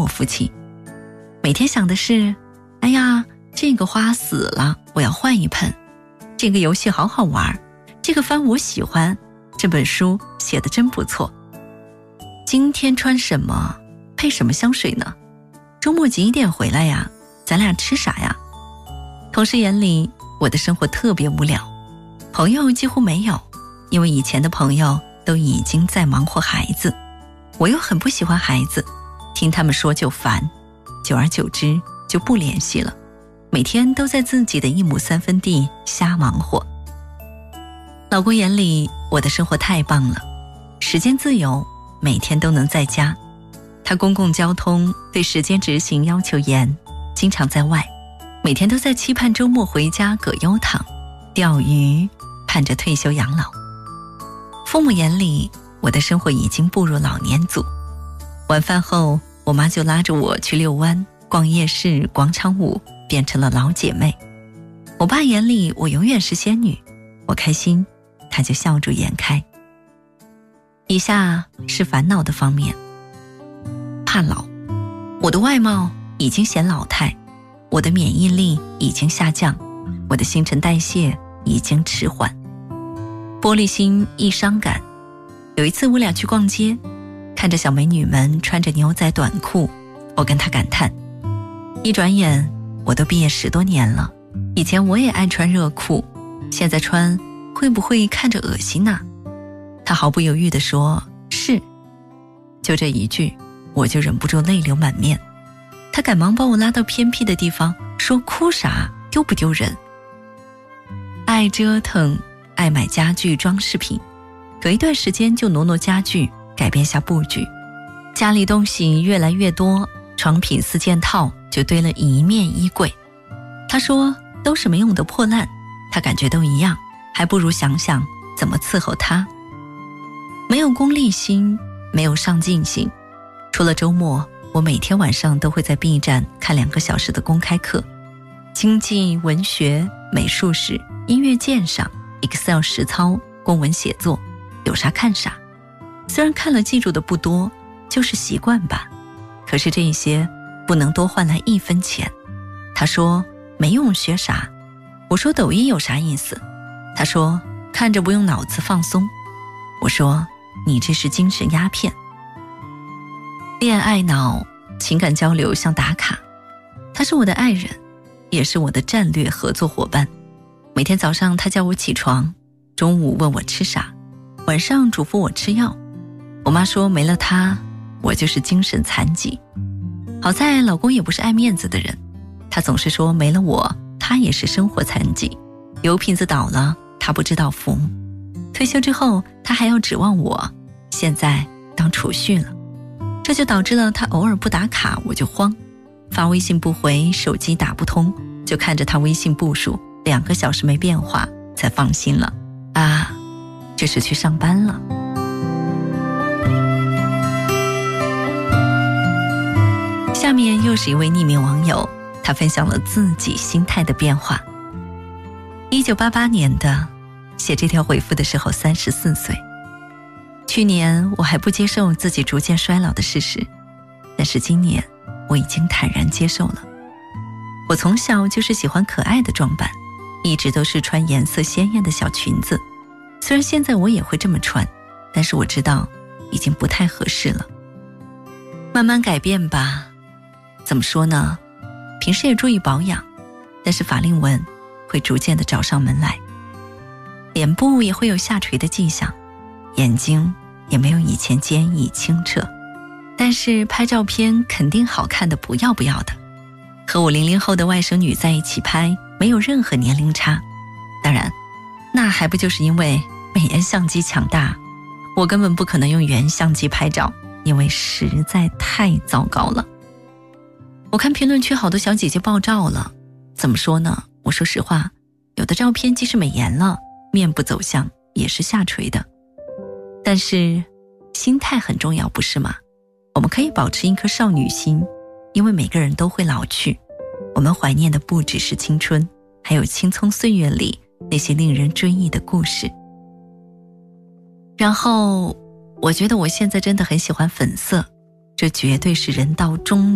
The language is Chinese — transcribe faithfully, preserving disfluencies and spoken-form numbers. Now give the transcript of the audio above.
服气。每天想的是，哎呀，这个花死了，我要换一盆，这个游戏好好玩，这个番我喜欢，这本书写得真不错。今天穿什么，配什么香水呢？周末几点回来呀？咱俩吃啥呀？同事眼里，我的生活特别无聊，朋友几乎没有，因为以前的朋友都已经在忙活孩子，我又很不喜欢孩子，听他们说就烦，久而久之就不联系了，每天都在自己的一亩三分地瞎忙活。老公眼里，我的生活太棒了，时间自由，每天都能在家。他公共交通对时间执行要求严，经常在外，每天都在期盼周末回家葛优躺钓鱼，盼着退休养老。父母眼里，我的生活已经步入老年组。晚饭后，我妈就拉着我去遛弯、逛夜市、广场舞，变成了老姐妹。我爸眼里，我永远是仙女，我开心，他就笑逐颜开。以下是烦恼的方面。怕老，我的外貌已经显老态，我的免疫力已经下降，我的新陈代谢已经迟缓。玻璃心易伤感。有一次我俩去逛街，看着小美女们穿着牛仔短裤，我跟她感叹，一转眼我都毕业十多年了，以前我也爱穿热裤，现在穿会不会看着恶心呢？她毫不犹豫地说是。就这一句，我就忍不住泪流满面。她赶忙把我拉到偏僻的地方，说哭啥，丢不丢人？爱折腾，爱买家具装饰品，隔一段时间就挪挪家具，改变下布局。家里东西越来越多，床品四件套就堆了一面衣柜。他说都是没用的破烂，他感觉都一样，还不如想想怎么伺候他。没有功利心，没有上进心。除了周末，我每天晚上都会在 B 站看两个小时的公开课，经济、文学、美术史、音乐鉴赏、Excel 实操、公文写作，有啥看啥。虽然看了记住的不多，就是习惯吧。可是这些不能多换来一分钱。他说没用学啥。我说抖音有啥意思？他说看着不用脑子放松。我说你这是精神鸦片。恋爱脑，情感交流像打卡。他是我的爱人，也是我的战略合作伙伴。每天早上他叫我起床，中午问我吃啥，晚上嘱咐我吃药。我妈说没了他，我就是精神残疾。好在老公也不是爱面子的人，他总是说没了我，他也是生活残疾。油瓶子倒了，他不知道扶。退休之后，他还要指望我，现在当储蓄了。这就导致了他偶尔不打卡我就慌，发微信不回，手机打不通，就看着他微信步数两个小时没变化，才放心了啊，这是去上班了。下面又是一位匿名网友，他分享了自己心态的变化。一九八八年的，写这条回复的时候三十四岁。去年我还不接受自己逐渐衰老的事实，但是今年我已经坦然接受了。我从小就是喜欢可爱的装扮，一直都是穿颜色鲜艳的小裙子。虽然现在我也会这么穿，但是我知道已经不太合适了。慢慢改变吧。怎么说呢？平时也注意保养，但是法令纹会逐渐的找上门来。脸部也会有下垂的迹象，眼睛也没有以前坚毅清澈，但是拍照片肯定好看的不要不要的。和我零零后的外甥女在一起拍，没有任何年龄差。当然，那还不就是因为美颜相机强大，我根本不可能用原相机拍照，因为实在太糟糕了。我看评论区好多小姐姐爆照了，怎么说呢？我说实话，有的照片即使美颜了，面部走向也是下垂的。但是心态很重要，不是吗？我们可以保持一颗少女心，因为每个人都会老去。我们怀念的不只是青春，还有青葱岁月里那些令人追忆的故事。然后我觉得我现在真的很喜欢粉色，这绝对是人到中